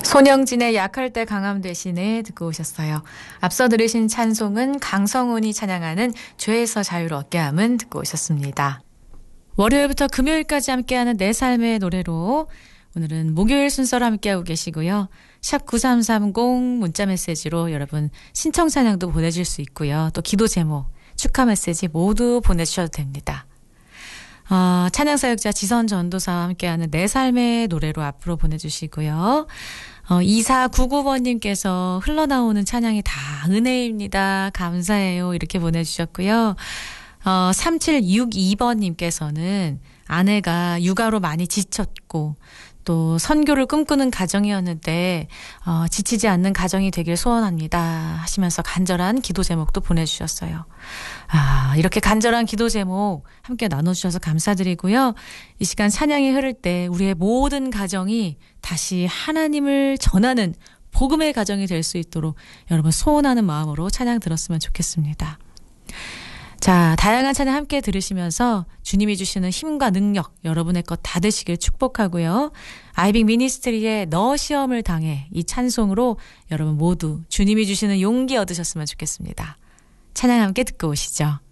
손영진의 약할 때 강함 대신에 듣고 오셨어요. 앞서 들으신 찬송은 강성훈이 찬양하는 죄에서 자유를 얻게 함은 듣고 오셨습니다. 월요일부터 금요일까지 함께하는 내 삶의 노래로 오늘은 목요일 순서로 함께하고 계시고요. 샵 9330 문자 메시지로 여러분 신청 찬양도 보내줄 수 있고요. 또 기도 제목, 축하 메시지 모두 보내주셔도 됩니다. 찬양 사역자 지선 전도사와 함께하는 내 삶의 노래로 앞으로 보내주시고요. 2499번님께서 흘러나오는 찬양이 다 은혜입니다. 감사해요. 이렇게 보내주셨고요. 3762번님께서는 아내가 육아로 많이 지쳤고 또 선교를 꿈꾸는 가정이었는데 지치지 않는 가정이 되길 소원합니다 하시면서 간절한 기도 제목도 보내주셨어요. 이렇게 간절한 기도 제목 함께 나눠주셔서 감사드리고요. 이 시간 찬양이 흐를 때 우리의 모든 가정이 다시 하나님을 전하는 복음의 가정이 될 수 있도록 여러분 소원하는 마음으로 찬양 들었으면 좋겠습니다. 자, 다양한 찬양 함께 들으시면서 주님이 주시는 힘과 능력 여러분의 것 다 되시길 축복하고요. 아이빅 미니스트리의 너 시험을 당해 이 찬송으로 여러분 모두 주님이 주시는 용기 얻으셨으면 좋겠습니다. 찬양 함께 듣고 오시죠.